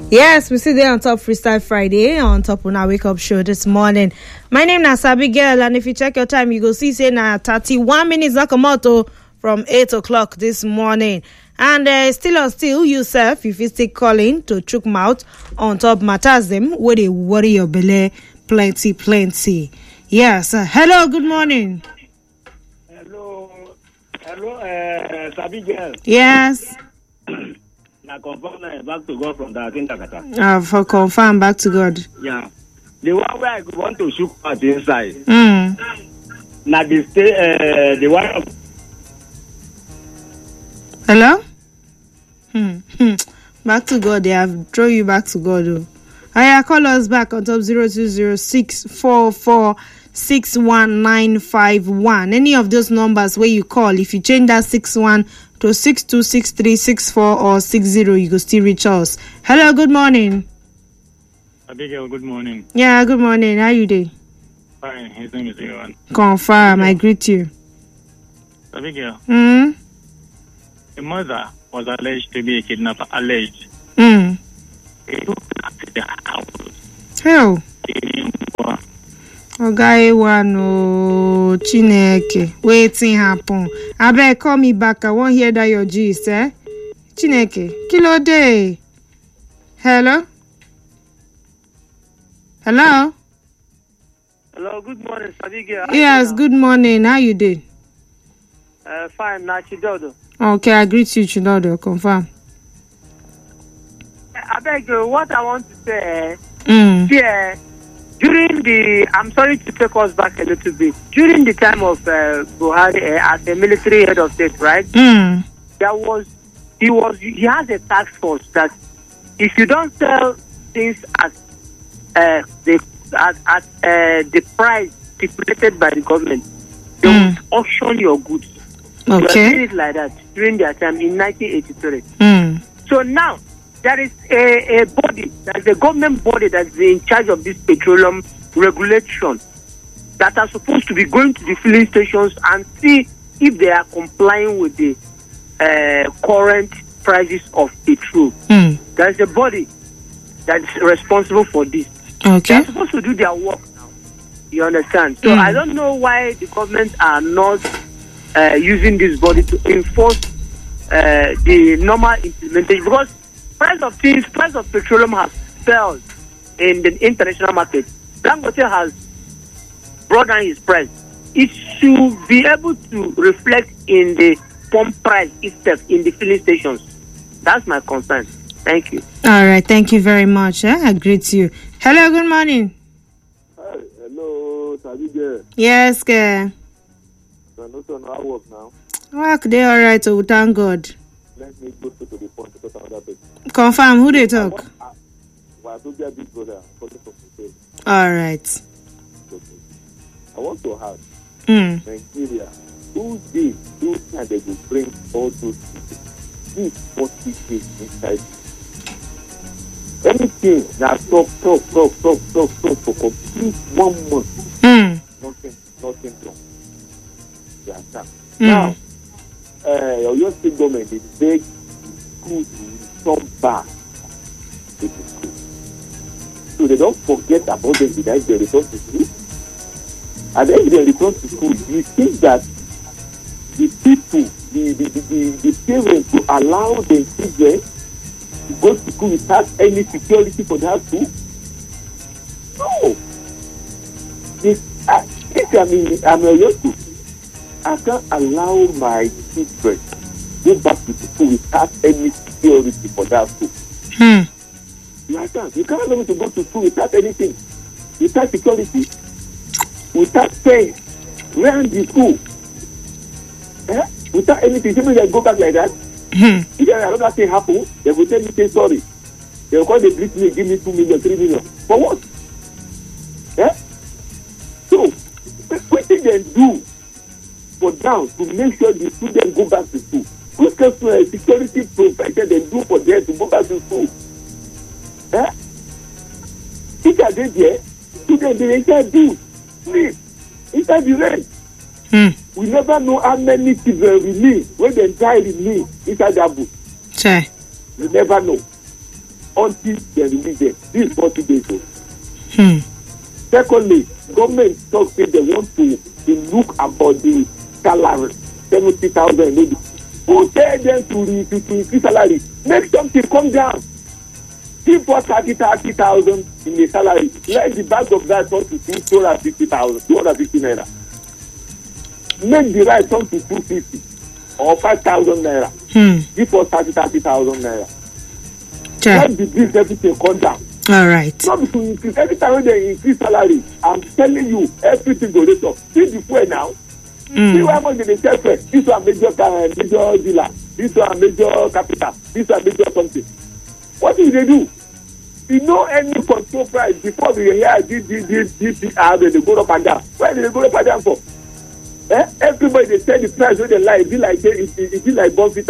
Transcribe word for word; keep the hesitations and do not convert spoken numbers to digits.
Yes, we see there on top Freestyle Friday on top of our wake up show this morning. My name is Abigail, and if you check your time, you go see say na thirty-one minutes Nakamoto from eight o'clock this morning. And uh, still or still, yourself, if you still calling to chook mouth on top matters them, where they worry your belly plenty, plenty. Yes. Uh, hello, good morning. Hello, hello, uh, Abigail. Yes. Now confirm uh, back to God from the Akintakata. Uh, for confirm back to God. Yeah. The one where I want to shoot at the inside. Mm. Now the stay, uh, the one. Hello? Hmm. hmm. Back to God. They have thrown you back to God. Oh. Aya, call us back on top zero two zero six four four six one nine five one. Any of those numbers where you call, if you change that six one to six two six three six four or six zero, you can still reach us. Hello, good morning. Abigail, good morning. Yeah, good morning. How you doing? Fine, his name is Iwan. Confirm, I greet you. Abigail, Hmm? the mother was alleged to be a kidnapper. Alleged. Hmm. He took her to the house. Hell. He was Oga Ewan, oh, Chineke, waiting happen. I beg, call me back. I won't hear that your gist, eh? Chineke, kilo day. Hello? Hello? Hello, good morning, Abigail. Yes, good morning. How you doing? Uh, fine, Nachidodo. Okay, I greet you, Chinodo. Confirm. I beg you, what I want to say, Mm. yeah, during the, I'm sorry to take us back a little bit, during the time of uh, Buhari uh, as a military head of state, right? Mm. There was, he was, he has a task force that if you don't sell things at uh, the at, at uh, the price stipulated by the government, they Mm. will auction your goods. They were Okay. doing it like that during their time in nineteen eighty-three. Mm. So now, there is a, a body, there is a government body that is in charge of this petroleum regulation that are supposed to be going to the filling stations and see if they are complying with the uh, current prices of petrol. Mm. There is a body that is responsible for this. They Okay. are supposed to do their work now. You understand? So Mm. I don't know why the government are not uh, using this body to enforce uh, the normal implementation, because price of things, price of petroleum has fell in the international market. Dangote has brought down his price. It should be able to reflect in the pump price itself in the filling stations. That's my concern. Thank you. All right. Thank you very much. Eh? I greet you. Hello, good morning. Hi, hello, Abigail. Yes, girl. I know so now work now. Work they all right, oh, thank God. Let me go straight to the point because another person. Confirm, who they talk? Well, I don't get big brother. Calling from the All right. I want to ask Mm. Nigeria, who did those time they will bring all those people? This forty days inside. Anything that talk, talk, talk, talk, talk, talk for complete one month, Mm. nothing, nothing wrong. You understand? Mm. Now, uh, your state government is big school to return back to the school. So they don't forget about them without they return to school. And then they return to school, you think that the people, the, the, the, the, the parents will allow their children to go to school without any security for that school? No. This, uh, if I'm in, I'm a young school, I can't allow my children to go back to school without any security for that school. Mm. You understand? You can't allow me to go to school without anything, without security, without pay, rent the school, eh? Without anything. Simply they go back like that. Mm. If another thing happen, they will tell me say sorry. They will call the greet me, give me two million, three million. For what? Eh? So, what did they do for now to make sure the students go back to school? What kind of security provided they do for them to go back to school? Eh? Teacher dey there, students dey inside do sleep inside the rain. Mm. We never know how many children remain when they die remain inside that book. Sure. We never know. until they release them. This is forty days old. Hmm. Secondly, government talk say they want to, to look about the salary, seventy thousand maybe. Who tell them to, re, to, to increase salary? Make something come down. Keep for thirty, thirty thousand in the salary. Let the back of that turn to two hundred fifty thousand, two hundred fifty naira. Make the right turn to two fifty or five thousand naira. Hmm. Give for thirty, thirty thousand naira. Sure. Let the bill everything come down. All right. Not to increase. Every time when they increase salary, I'm telling you, everything go rate up. See the fuel now. Mm. See how much they sell for. This one major uh, major dealer. This one major capital. This one major something. What do they do? You know any control price before we hear this this this this this uh, they go up and down. Why did they go up and down for? Eh? Everybody they tell the price when they lie. It be like it, it, it be like Bonfita.